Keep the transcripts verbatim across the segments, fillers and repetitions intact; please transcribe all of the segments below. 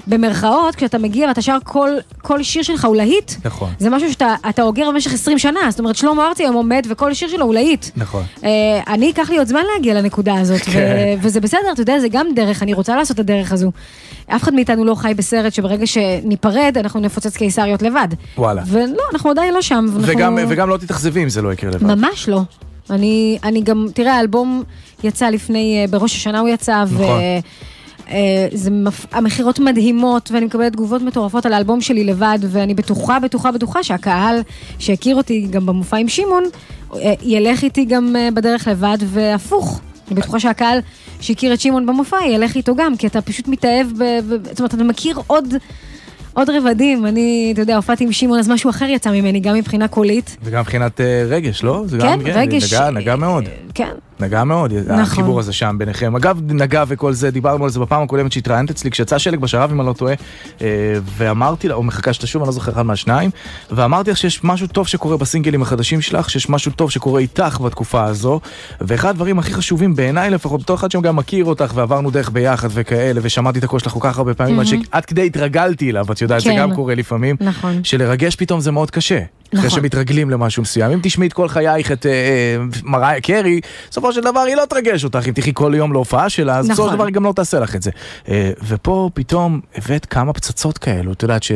במרכאות, כשאתה מגיע ואתה שר כל, כל שיר שלך הוא להיט, נכון. זה משהו שאתה אתה אוגר במשך עשרים שנה, זאת אומרת, שלמה ארצי היום עומד וכל שיר שלו הוא להיט. נכון. אה, אני אקח לי עוד זמן להגיע לנקודה הזאת, ו, וזה בסדר, אתה יודע, זה גם דרך, אני רוצה לעשות את הדרך הזו. אף אחד מאיתנו לא חי בסרט שברגע שניפרד, אנחנו נפוצץ קיסריות לבד. וואלה. ולא, אנחנו עדיין לא שם. וגם, ואנחנו... וגם לא תתאכזבי אם זה לא יקרה לבד. ממש לא. אני, אני גם, תראה, האלבום יצא לפני, בראש השנה הוא יצא, נכון. ו... זה המחירות מדהימות, ואני מקבלת תגובות מטורפות על האלבום שלי לבד, ואני בטוחה, בטוחה, בטוחה שהקהל שהכיר אותי גם במופע עם שמעון, ילך איתי גם בדרך לבד, והפוך. אני בטוחה שהקהל שהכיר את שמעון במופע, ילך איתו גם, כי אתה פשוט מתאהב, ב... זאת אומרת, אתה מכיר עוד... עוד רבדים, אני, אתה יודע, הופעתי עם שמעון, אז משהו אחר יצא ממני, גם מבחינה קולית. וגם מבחינת רגש, לא? זה כן, גם, רגש. נגע, נגע מאוד. כן. נגע מאוד, נכון. החיבור הזה שם ביניכם. אגב, נגע וכל זה, דיברנו על זה בפעם הקודמת שהתראיינת אצלי, כשיצא שלג בשרב, אם אני לא טועה, ואמרתי לה, או מחכה שאתה שוב, אני לא זוכר אחד מהשניים, ואמרתי לך שיש משהו טוב שקורה בסינגלים החדשים שלך, שיש משהו טוב שקורה איתך בתקופה הזו, ואחד הדברים הכי חשובים בעיניי, לפחות בתור אחד שגם מכיר אותך, ועברנו דרך ביחד וכאלה, ושמעתי את הקול שלך כל כך הרבה פעמים, עד כדי התרגלתי אליו, את יודעת, זה גם קורה לפעמים, שלרגש פתאום זה מאוד קשה. אחרי שמתרגלים למשהו מסוים. אם תשמעי את כל חייך את מריה קרי, בסופו של דבר היא לא תרגש אותך, אם תחי כל יום להופעה שלה, אז בסופו של דבר היא גם לא תעשה לך את זה. ופה פתאום הבאת כמה פצצות כאלו, את יודעת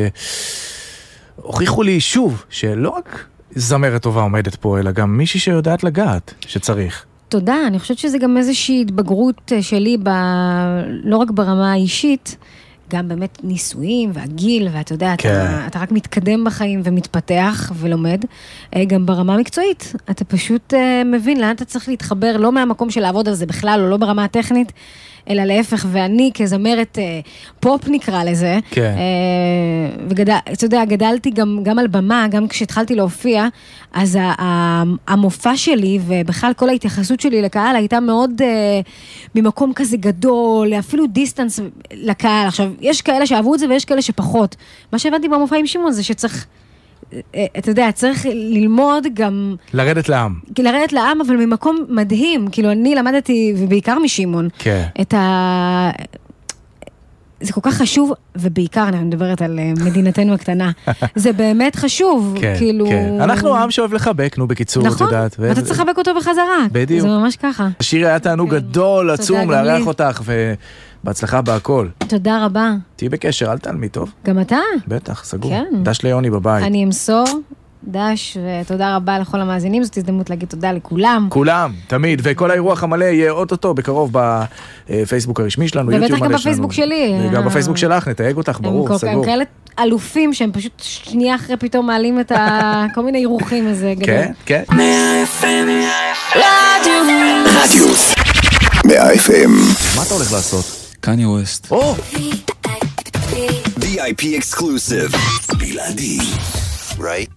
שהוכיחו לי שוב, שלא רק זמרת טובה עומדת פה, אלא גם מישהי שיודעת לגעת, שצריך. תודה, אני חושבת שזה גם איזושהי התבגרות שלי, ב... לא רק ברמה האישית, גם באמת ניסויים והגיל, ואתה יודע, כן. אתה, אתה רק מתקדם בחיים ומתפתח ולומד, גם ברמה המקצועית. אתה פשוט מבין לאן אתה צריך להתחבר, לא מהמקום של לעבוד על זה בכלל, או לא ברמה הטכנית, אלא להפך, ואני כזמרת פופ נקרא לזה, כן. וגדל, אתה יודע, גדלתי גם, גם על במה, גם כשהתחלתי להופיע, אז המופע שלי, ובכלל כל ההתייחסות שלי לקהל, הייתה מאוד ממקום כזה גדול, אפילו דיסטנס לקהל. עכשיו, יש כאלה שאהבו את זה, ויש כאלה שפחות. מה שהבנתי במופע עם שמעון זה שצריך, אתה יודע, צריך ללמוד גם... לרדת לעם. לרדת לעם, אבל ממקום מדהים. כאילו, אני למדתי, ובעיקר משמעון, כן. את ה... זה כל כך חשוב, ובעיקר אני מדברת על מדינתנו הקטנה. זה באמת חשוב. כן, כאילו... כן. אנחנו העם שאוהב לחבק, נו, בקיצור, נכון, את יודעת. ואתה צריך לחבק אותו בחזרה. בדיוק. זה ממש ככה. השיר היה תענוג גדול, עצום, לארח אותך, ובהצלחה בהכל. תודה רבה. תהי בקשר, אל תעלמי, טוב? גם אתה? בטח, סגור. כן. דש ליוני בבית. אני אמסור, דש, ותודה רבה לכל המאזינים, זאת הזדמנות להגיד תודה לכולם. כולם, תמיד, וכל האירוח המלא יהיה אוטוטו בקרוב בפייסבוק הרשמי שלנו, ובטח גם בפייסבוק שלי. וגם בפייסבוק שלך, נתייג אותך, ברור, סגור. הם כאלה אלופים שהם פשוט שנייה אחרי פתאום מעלים את כל מיני אירוחים הזה. כן, כן. מאה אף אם רדיו מאה אף אם. מה אתה הולך לעשות? קניה ווסט. או! וי איי פי exclusive. בלעדי. Right?